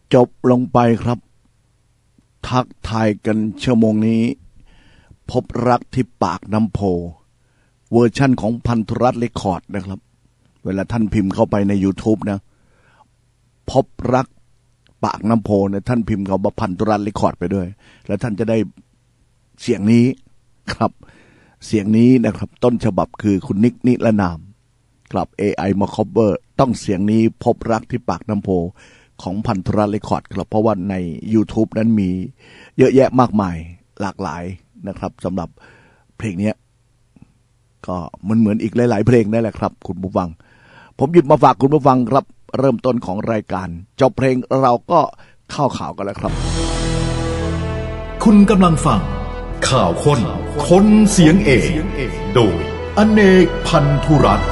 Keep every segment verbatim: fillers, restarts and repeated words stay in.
จบลงไปครับทักทายกันชั่วโมงนี้พบรักที่ปากน้ำโพเวอร์ชั่นของพันธุรัตน์เรคคอร์ดนะครับเวลาท่านพิมพ์เข้าไปใน YouTube นะพบรักปากน้ำโพเนี่ยท่านพิมพ์คำว่าพันธุรัตน์เรคคอร์ดไปด้วยแล้วท่านจะได้เสียงนี้ครับเสียงนี้นะครับต้นฉบับคือคุณนิกนิรนามกลับ เอ ไอ มาคอเวอร์ต้องเสียงนี้พบรักที่ปากน้ำโพของพันธุรัตน์เรคคอร์ดครับเพราะว่าใน YouTube นั้นมีเยอะแยะมากมายหลากหลายนะครับสำหรับเพลงนี้ก็มันเหมือนอีกหลายๆเพลงนั่นแหละครับคุณผู้ฟังผมหยิบมาฝากคุณผู้ฟังครับเริ่มต้นของรายการจบเพลงเราก็เข้าข่าวกันแล้วครับคุณกำลังฟังข่าวคนคนเสียงเอกโดยอเนกพันธุรัตน์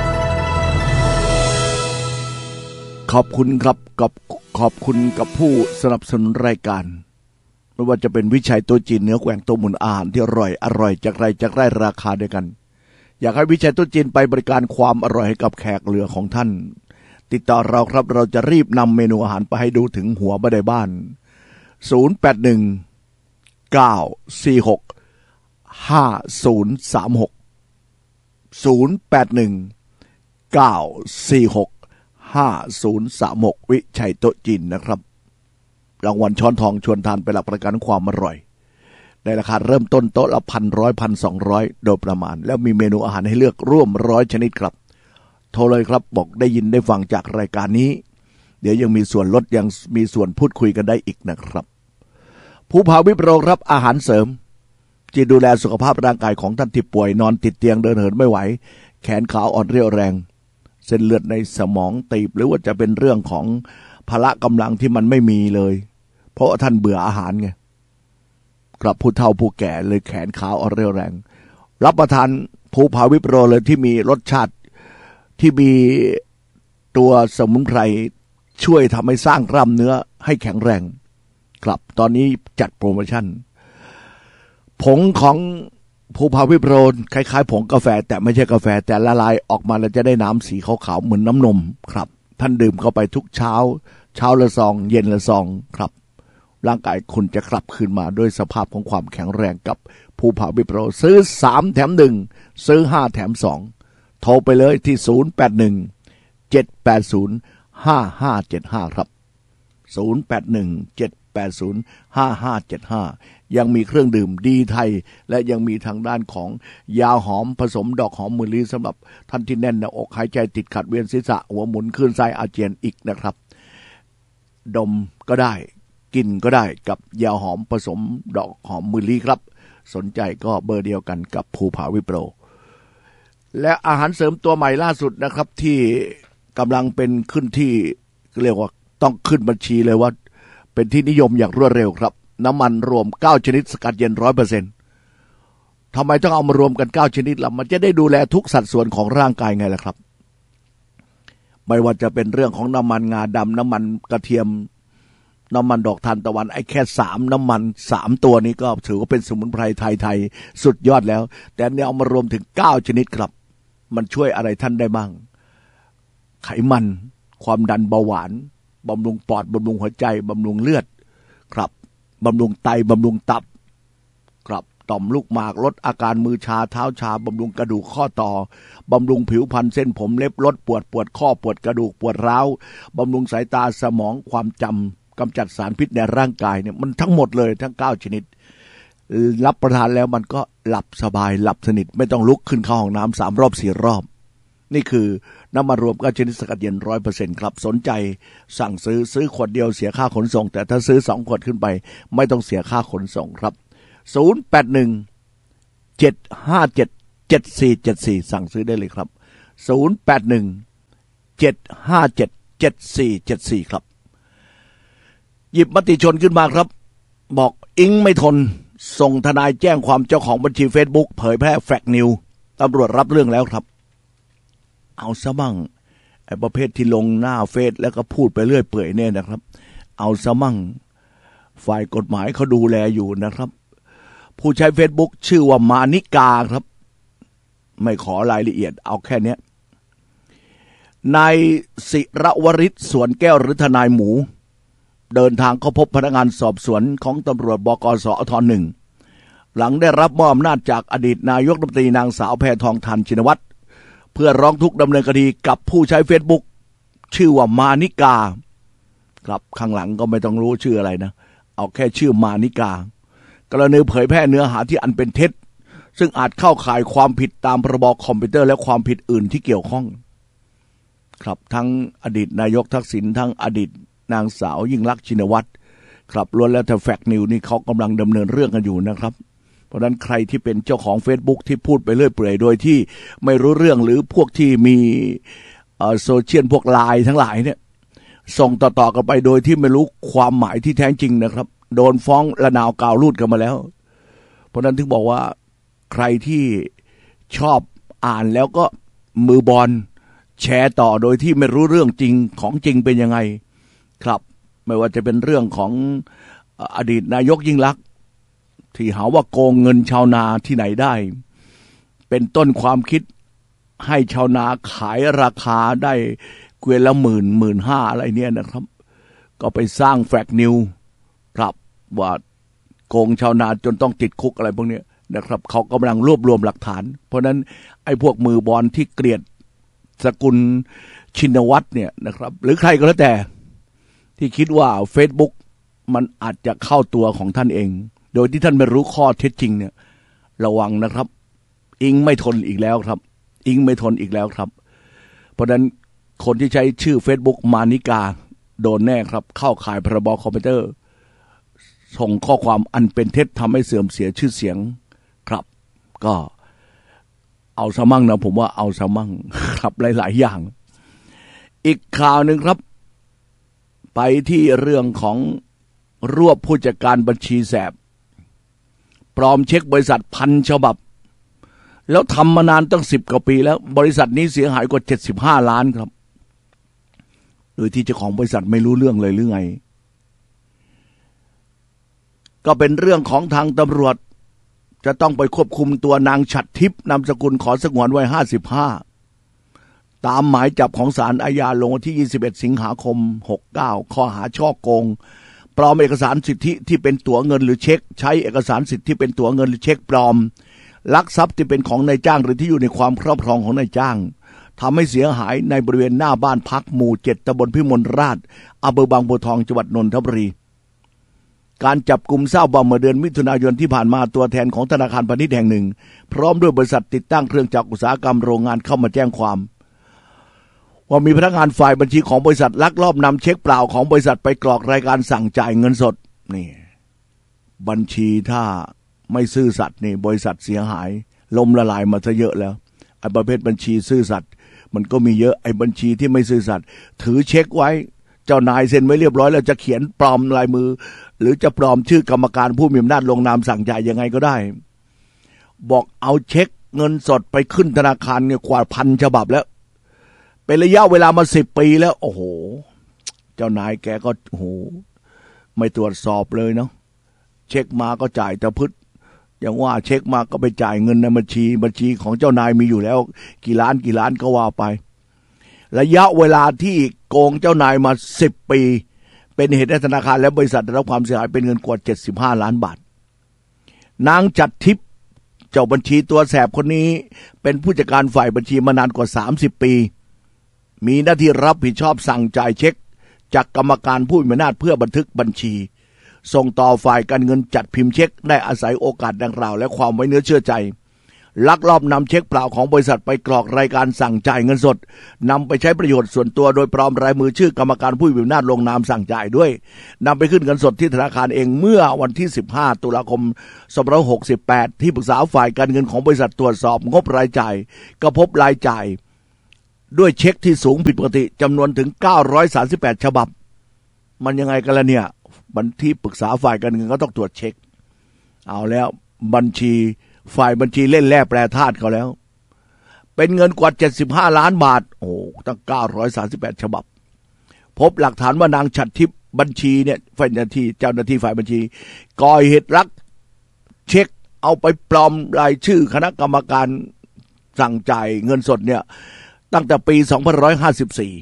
ขอบคุณครับกับขอบคุณกับผู้สนับสนุนรายการไม่ว่าจะเป็นวิชัยตัวจีนเนื้อแกว่งตัวหมุนอาหารที่อร่อยอร่อยจากไรจากไรราคาเดียวกันอยากให้วิชัยตัวจีนไปบริการความอร่อยให้กับแขกเหลือของท่านติดต่อเราครับเราจะรีบนำเมนูอาหารไปให้ดูถึงหัวบันไดบ้านศูนย์ แปด หนึ่ง เก้า สี่ หก ห้า ศูนย์ สาม หก ศูนย์ แปด หนึ่ง เก้า สี่ หก ห้า ศูนย์ สาม หกวิชัยโต๊ะจีนนะครับรางวัลช้อนทองชวนทานไปหลักประกันความอร่อยในราคาเริ่มต้นโต๊ะละพันร้อยพันสองร้อยโดยประมาณแล้วมีเมนูอาหารให้เลือกร่วมร้อยชนิดครับโทรเลยครับบอกได้ยินได้ฟังจากรายการนี้เดี๋ยวยังมีส่วนลดยังมีส่วนพูดคุยกันได้อีกนะครับภูผาวิปโรครับอาหารเสริมที่ดูแลสุขภาพร่างกายของท่านที่ป่วยนอนติดเตียงเดินเหินไม่ไหวแขนขาอ่อนเรี่ยวแรงเส้นเลือดในสมองตีบหรือว่าจะเป็นเรื่องของพละกำลังที่มันไม่มีเลยเพราะท่านเบื่ออาหารไงกลับผู้เฒ่าผู้แก่เลยแขนขาอ่อนเรี่ยวแรงรับประทานภูผาวิปโรเลยที่มีรสชาติที่มีตัวสมุนไพรช่วยทำให้สร้างกล้ามเนื้อให้แข็งแรงครับตอนนี้จัดโปรโมชั่นผงของภูผาวิปโรคล้ายๆผงกาแฟแต่ไม่ใช่กาแฟแต่ละลายออกมาแล้วจะได้น้ำสีขาวๆเหมือนน้ำนมครับท่านดื่มเข้าไปทุกเช้าเช้าละซองเย็นละซองครับร่างกายคุณจะกลับคืนมาด้วยสภาพของความแข็งแรงกับภูผาวิปโรซื้อสามแถมหนึ่งซื้อห้าแถมสองโทรไปเลยที่ศูนย์ แปด หนึ่ง เจ็ด แปด ศูนย์ ห้า ห้า เจ็ด ห้าครับศูนย์ แปด หนึ่ง เจ็ด แปด ศูนย์ ห้า ห้า เจ็ด ห้ายังมีเครื่องดื่มดีไทยและยังมีทางด้านของยาหอมผสมดอกหอมมือลีสำหรับท่านที่แน่นหน้าอกหายใจติดขัดเวียนศีรษะหัวหมุนคลื่นไส้อาเจียนอีกนะครับดมก็ได้กินก็ได้กับยาหอมผสมดอกหอมมือลีครับสนใจก็เบอร์เดียวกันกับภูผาวิปโรและอาหารเสริมตัวใหม่ล่าสุดนะครับที่กำลังเป็นขึ้นที่เรียกว่าต้องขึ้นบัญชีเลยว่าเป็นที่นิยมอย่างรวดเร็วครับน้ำมันรวมเก้าชนิดสกัดเย็น ร้อยเปอร์เซ็นต์ ทำไมต้องเอามารวมกันเก้าชนิดล่ะมันจะได้ดูแลทุกสัดส่วนของร่างกายไงล่ะครับไม่ว่าจะเป็นเรื่องของน้ำมันงาดำน้ำมันกระเทียมน้ำมันดอกทานตะวันไอ้แค่สามน้ำมันสามตัวนี้ก็ถือว่าเป็นสมุนไพรไทยๆสุดยอดแล้วแต่เนี่ยเอามารวมถึงเก้าชนิดครับมันช่วยอะไรท่านได้บ้างไขมันความดันเบาหวานบำรุงปอดบำรุงหัวใจบำรุงเลือดครับบำรุงไตบำรุงตับครับต่อมลูกหมากลดอาการมือชาเท้าชาบำรุงกระดูกข้อต่อบำรุงผิวพรรณเส้นผมเล็บลดปวดปวดข้อปวดกระดูกปวดร้าวบำรุงสายตาสมองความจำกำจัดสารพิษในร่างกายเนี่ยมันทั้งหมดเลยทั้งเก้าชนิดรับประทานแล้วมันก็หลับสบายหลับสนิทไม่ต้องลุกขึ้นเข้าห้องน้ำสามรอบสี่รอบนี่คือน้ำมันรวมเก้าชนิดสกัดเย็น ร้อยเปอร์เซ็นต์ ครับสนใจสั่งซื้อซื้อขวดเดียวเสียค่าขนส่งแต่ถ้าซื้อสองขวดขึ้นไปไม่ต้องเสียค่าขนส่งครับศูนย์ แปด หนึ่ง เจ็ด ห้า เจ็ด เจ็ด สี่ เจ็ด สี่สั่งซื้อได้เลยครับศูนย์ แปด หนึ่ง เจ็ด ห้า เจ็ด เจ็ด สี่ เจ็ด สี่ครับหยิบมติชนขึ้นมาครับบอกอิงไม่ทนส่งทนายแจ้งความเจ้าของบัญชี Facebook เผยแพร่แฟกนิวตำรวจรับเรื่องแล้วครับเอาซะบ้างไอ้ประเภทที่ลงหน้าเฟซแล้วก็พูดไปเรื่อยเปื่อยเนี่ยนะครับเอาซะมั่งฝ่ายกฎหมายเขาดูแลอยู่นะครับผู้ใช้ Facebook ชื่อว่ามานิกาครับไม่ขอรายละเอียดเอาแค่นี้นายศิรวริศสวนแก้วหรือทนายหมูเดินทางเข้าพบพนักงานสอบสวนของตำรวจบกสอทหนึ่งหลังได้รับมอบอำนาจจากอดีตนายกรัฐมนตรีนางสาวแพทองธารชินวัตรเพื่อร้องทุกข์ดำเนินคดีกับผู้ใช้เฟซบุ๊กชื่อว่ามานิกาครับข้างหลังก็ไม่ต้องรู้ชื่ออะไรนะเอาแค่ชื่อมานิกากรณีเผยแพร่เนื้อหาที่อันเป็นเท็จซึ่งอาจเข้าข่ายความผิดตามพรบคอมพิวเตอร์และความผิดอื่นที่เกี่ยวข้องครับทั้งอดีตนายกทักษิณทั้งอดีตนางสาวยิ่งลักษณ์ชินวัตรครับล้วนแล้วแต่แฟกต์นิวนี่เขากำลังดำเนินเรื่องกันอยู่นะครับเพราะฉะนั้นใครที่เป็นเจ้าของ Facebook ที่พูดไปเรื่อยเปื่อยโดยที่ไม่รู้เรื่องหรือพวกที่มีโซเชียลพวกไลน์ทั้งหลายเนี่ยส่งต่อๆกันไปโดยที่ไม่รู้ความหมายที่แท้จริงนะครับโดนฟ้องระนาวกาวรูดกันมาแล้วเพราะนั้นถึงบอกว่าใครที่ชอบอ่านแล้วก็มือบอลแชร์ต่อโดยที่ไม่รู้เรื่องจริงของจริงเป็นยังไงครับไม่ว่าจะเป็นเรื่องของอดีตนายกยิ่งลักษณ์ที่หาว่าโกงเงินชาวนาที่ไหนได้เป็นต้นความคิดให้ชาวนาขายราคาได้เกวียนละหมื่นหมื่นห้าอะไรเนี่ยนะครับก็ไปสร้างแฟกต์นิวครับว่าโกงชาวนาจนต้องติดคุกอะไรพวกนี้นะครับเขากำลังรวบรวมหลักฐานเพราะนั้นไอ้พวกมือบอลที่เกลียดสกุลชินวัตรเนี่ยนะครับหรือใครก็แล้วแต่ที่คิดว่า Facebook มันอาจจะเข้าตัวของท่านเองโดยที่ท่านไม่รู้ข้อเท็จจริงเนี่ยระวังนะครับอิงไม่ทนอีกแล้วครับอิงไม่ทนอีกแล้วครับเพราะฉะนั้นคนที่ใช้ชื่อ Facebook มานิกาโดนแน่ครับเข้าข่ายพรบคอมพิวเตอร์ส่งข้อความอันเป็นเท็จทำให้เสื่อมเสียชื่อเสียงครับก็เอาซะมั่งนะผมว่าเอาซะมั่งครับหลายๆอย่างอีกข่าวหนึ่งครับไปที่เรื่องของรวบผู้จัดการบัญชีแสบปลอมเช็คบริษัทพันฉบับแล้วทำมานานตั้งสิบกว่าปีแล้วบริษัทนี้เสียหายกว่าเจ็ดสิบห้าล้านครับโดยที่เจ้าของบริษัทไม่รู้เรื่องเลยหรือไงก็เป็นเรื่องของทางตำรวจจะต้องไปควบคุมตัวนางฉัตรทิพย์นามสกุลขอสงวนวัยห้าสิบห้าตามหมายจับของศาลอาญาลงวันที่ยี่สิบเอ็ดสิงหาคมหกเก้าข้อหาฉ้อโกงปลอมเอกสารสิทธิที่เป็นตั๋วเงินหรือเช็คใช้เอกสารสิทธิที่เป็นตั๋วเงินหรือเช็คปลอมลักทรัพย์ที่เป็นของนายจ้างหรือที่อยู่ในความครอบครองของนายจ้างทำให้เสียหายในบริเวณหน้าบ้านพักหมู่เจ็ดตำบลพิมลราชอำเภอบางบัวทองจังหวัดนนทบุรีการจับกุมทราบว่าเมื่อเดือนมิถุนายนที่ผ่านมาตัวแทนของธนาคารพาณิชย์แห่งหนึ่งพร้อมด้วยบริษัทติดตั้งเครื่องจักรอุตสาหกรรมโรงงานเข้ามาแจ้งความว่ามีพนักงานฝ่ายบัญชีของบริษัทลักลอบนำเช็คเปล่าของบริษัทไปกรอกรายการสั่งจ่ายเงินสดนี่บัญชีถ้าไม่ซื่อสัตย์นี่บริษัทเสียหายล้มละลายมาซะเยอะแล้วไอ้ประเภทบัญชีซื่อสัตย์มันก็มีเยอะไอ้บัญชีที่ไม่ซื่อสัตย์ถือเช็คไว้เจ้านายเซ็นไว้เรียบร้อยแล้วจะเขียนปลอมลายมือหรือจะปลอมชื่อกรรมการผู้มีอำนาจลงนามสั่งจ่ายยังไงก็ได้บอกเอาเช็คเงินสดไปขึ้นธนาคารเนี่ยกว่าพันฉบับแล้วเป็นระยะเวลามาสิบปีแล้วโอ้โหเจ้านายแกก็โอ้โหไม่ตรวจสอบเลยเนาะเช็คมาก็จ่ายแต่พึดอย่างว่าเช็คมาก็ไปจ่ายเงินในบัญชีบัญชีของเจ้านายมีอยู่แล้วกี่ล้านกี่ล้านก็ว่าไประยะเวลาที่โกงเจ้านายมาสิบปีเป็นเหตุให้ธนาคารและบริษัทได้รับความเสียหายเป็นเงินกว่าเจ็ดสิบห้าล้านบาทนางจัตรทิพย์เจ้าบัญชีตัวแสบคนนี้เป็นผู้จัดการฝ่ายบัญชีมานานกว่าสามสิบปีมีหน้าที่รับผิดชอบสั่งจ่ายเช็คจากกรรมการผู้มีอำนาจเพื่อบันทึกบัญชีส่งต่อฝ่ายการเงินจัดพิมพ์เช็คได้อาศัยโอกาสดังกล่าวและความไว้เนื้อเชื่อใจลักลอบนำเช็คเปล่าของบริษัทไปกรอกรายการสั่งจ่ายเงินสดนำไปใช้ประโยชน์ส่วนตัวโดยปลอมลายมือชื่อกรรมการผู้มีอำนาจลงนามสั่งจ่ายด้วยนำไปขึ้นเงินสดที่ธนาคารเองเมื่อวันที่สิบห้าตุลาคมสองพันห้าร้อยหกสิบแปดที่ปรึกษาฝ่ายการเงินของบริษัทตรวจสอบงบรายจ่ายก็พบรายจ่ายด้วยเช็คที่สูงผิดปกติจำนวนถึงเก้าร้อยสามสิบแปดฉบับมันยังไงกันล่ะเนี่ยบัญชีปรึกษาฝ่ายการเงินก็ต้องตรวจเช็คเอาแล้วบัญชีฝ่ายบัญชีเล่นแร่แปรธาตุเขาแล้วเป็นเงินกว่าเจ็ดสิบห้าล้านบาทโอ้ตั้งเก้าร้อยสามสิบแปดฉบับพบหลักฐานว่านางฉัตรทิพย์บัญชีเนี่ยฝ่ายหน้าที่เจ้าหน้าที่ฝ่ายบัญชีก่อเหตุลักเช็คเอาไปปลอมรายชื่อคณะกรรมการสั่งจ่ายเงินสดเนี่ยตั้งแต่ปีสองพันหนึ่งร้อยห้าสิบสี่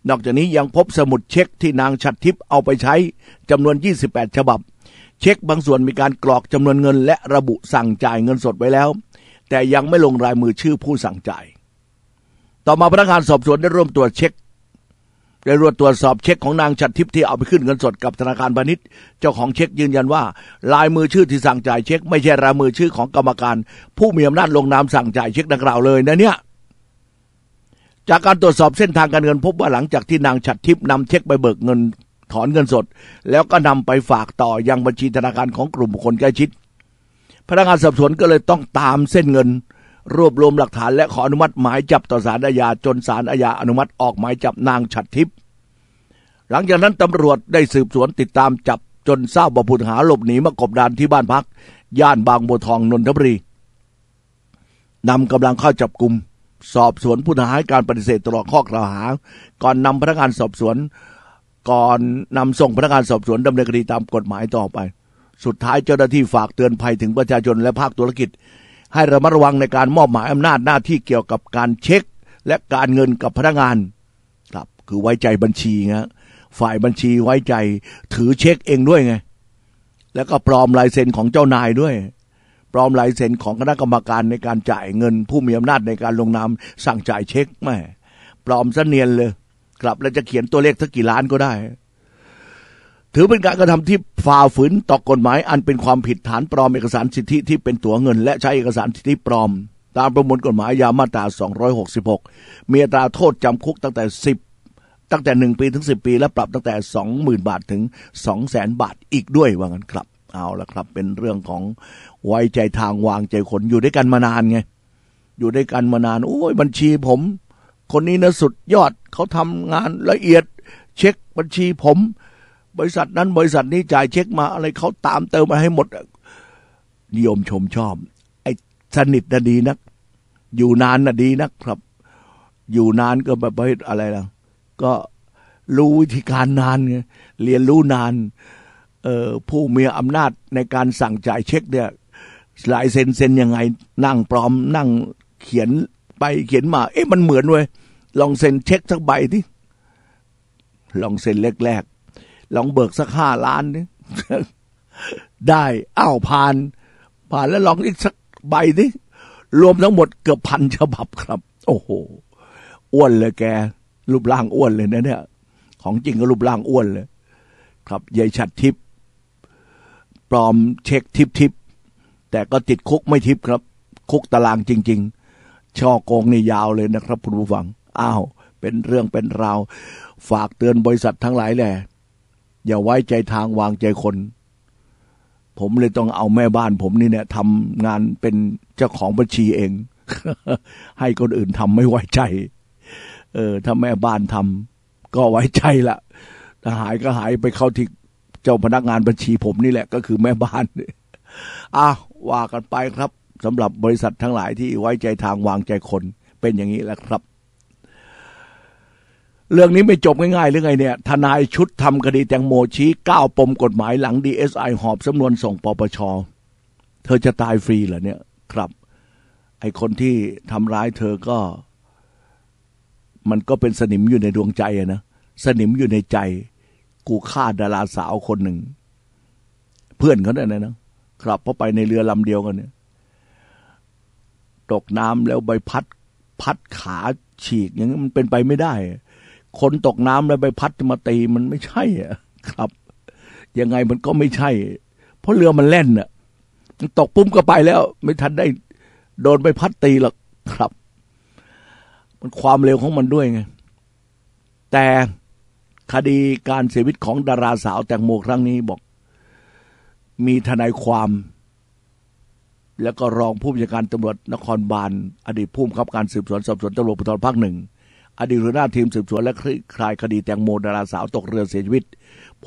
นอกจากนี้ยังพบสมุดเช็คที่นางฉัตรทิพย์เอาไปใช้จำนวนยี่สิบแปดฉบับเช็คบางส่วนมีการกรอกจำนวนเงินและระบุสั่งจ่ายเงินสดไว้แล้วแต่ยังไม่ลงรายมือชื่อผู้สั่งจ่ายต่อมาพนักงานสอบสวนได้ร่วมตรวจเช็คได้ร่วมตรวจสอบเช็คของนางฉัตรทิพย์ที่เอาไปขึ้นเงินสดกับธนาคารพาณิชย์เจ้าของเช็คยืนยันว่าลายมือชื่อที่สั่งจ่ายเช็คไม่ใช่ลายมือชื่อของกรรมการผู้มีอำนาจลงนามสั่งจ่ายเช็คดังกล่าวเลยนะเนี่ยจากการตรวจสอบเส้นทางการเงินพบว่าหลังจากที่นางฉัตรทิพย์นำเช็คไปเบิกเงินถอนเงินสดแล้วก็นำไปฝากต่อยังบัญชีธนาคารของกลุ่มบุคคลใกล้ชิดพนักงานสอบสวนก็เลยต้องตามเส้นเงินรวบรวมหลักฐานและขออนุมัติหมายจับต่อศาลอาญาจนศาลอาญาอนุมัติออกหมายจับนางฉัตรทิพย์หลังจากนั้นตำรวจได้สืบสวนติดตามจับจนทราบว่าผู้ต้องหาหลบหนีมากบดานที่บ้านพักย่านบางบัวทองนนทบุรีนำกำลังเข้าจับกุมสอบสวนผู้ต้องหาให้การปฏิเสธตลอดข้อกล่าวหาก่อนนำพนักงานสอบสวนก่อนนำส่งพนักงานสอบสวนดำเนินคดีตามกฎหมายต่อไปสุดท้ายเจ้าหน้าที่ฝากเตือนภัยถึงประชาชนและภาคธุรกิจให้ระมัดระวังในการมอบหมายอำนาจหน้าที่เกี่ยวกับการเช็คและการเงินกับพนักงานครับคือไว้ใจบัญชีไงฝ่ายบัญชีไว้ใจถือเช็คเองด้วยไงแล้วก็ปลอมลายเซ็นของเจ้านายด้วยปลอมลายเซ็นของคณะกรรมการในการจ่ายเงินผู้มีอำนาจในการลงนามสั่งจ่ายเช็คแม่ปลอมซะเนียนเลยครับแล้วจะเขียนตัวเลขสักกี่ล้านก็ได้ถือเป็นการกระทำที่ฝ่าฝืนต่อกฎหมายอันเป็นความผิดฐานปลอมเอกสารสิทธิที่เป็นตั๋วเงินและใช้เอกสารสิทธิปลอมตามประมวลกฎหมายอาญามาตราสองร้อยหกสิบหกมีอัตราโทษจำคุกตั้งแต่สิบตั้งแต่หนึ่งปีถึงสิบปีและปรับตั้งแต่ สองหมื่น บาทถึง สองแสน บาทอีกด้วยว่างั้นครับเอาละครับเป็นเรื่องของไว้ใจทางวางใจคนอยู่ด้วยกันมานานไงอยู่ด้วยกันมานานโอ้ยบัญชีผมคนนี้นะสุดยอดเขาทำงานละเอียดเช็คบัญชีผมบริษัทนั้นบริษัทนี้จ่ายเช็คมาอะไรเขาตามเติมมาให้หมดนิยมชมชอบไอ้สนิทน่ะดีนักอยู่นานน่ะดีนักครับอยู่นานก็แบบอะไรล่ะก็รู้วิธีการนานไงเรียนรู้นานเอ่อผู้มีอำนาจในการสั่งจ่ายเช็คเนี่ยลายเซ็นเซ็นยังไงนั่งปลอมนั่งเขียนไปเขียนมาเอ๊ะมันเหมือนเว้ยลองเซ็นเช็คสักใบดิลองเซ็นแรกๆลองเบิกสักห้าล้านดิ ได้อ้าวผ่านผ่านแล้วลองอีกสักใบดิรวมทั้งหมดเกือบพันฉบับครับโอ้โหอ้วนเลยแกรูปร่างอ้วนเลยนะเนี่ยของจริงก็รูปร่างอ้วนเลยครับยายฉัตรทิพย์ปลอมเช็คทิพย์ทิพย์แต่ก็ติดคุกไม่ทิพย์ครับคุกตารางจริงๆช่อโกงนี่ยาวเลยนะครับคุณผู้ฟังอ้าวเป็นเรื่องเป็นราวฝากเตือนบริษัททั้งหลายแหละอย่าไว้ใจทางวางใจคนผมเลยต้องเอาแม่บ้านผมนี่เนี่ยทำงานเป็นเจ้าของบัญชีเอง ให้คนอื่นทำไม่ไว้ใจเออถ้าแม่บ้านทำก็ไว้ใจละถ้าหายก็หายไปเข้าที่เจ้าพนักงานบัญชีผมนี่แหละก็คือแม่บ้านอ้าวว่ากันไปครับสำหรับบริษัททั้งหลายที่ไว้ใจทางวางใจคนเป็นอย่างนี้แหละครับเรื่องนี้ไม่จบง่ายๆหรือไงเนี่ยทนายชุดทำคดีแตงโมชี้เก้าปมกฎหมายหลัง ดี เอส ไอ หอบสำนวนส่งปปช.เธอจะตายฟรีเหรอเนี่ยครับไอคนที่ทำร้ายเธอก็มันก็เป็นสนิมอยู่ในดวงใจอะนะสนิมอยู่ในใจกูฆ่าดาราสาวคนหนึ่งเพื่อนเขาเนี่ยนะครับเพราะไปในเรือลำเดียวกันเนี่ยตกน้ำแล้วใบพัดพัดขาฉีกอย่างนี้มันเป็นไปไม่ได้คนตกน้ำแล้วใบพัดจะมาตีมันไม่ใช่อ่ะครับยังไงมันก็ไม่ใช่เพราะเรือมันแล่นอ่ะตกปุ๊บก็ไปแล้วไม่ทันได้โดนใบพัดตีหรอกครับมันความเร็วของมันด้วยไงแต่คดีการเสียชีวิตของดาราสาวแตงโมครั้งนี้บอกมีทนายความแล้วก็รองผู้บัญชาการตำรวจนครบาลอดีตผู้บังคับการสืบสวนสอบสวนตำรวจภูธรภาคหนึ่งอดีตหัวหน้าทีมสืบสวนและคลี่คลายคดีแตงโมดาราสาวตกเรือเสียชีวิต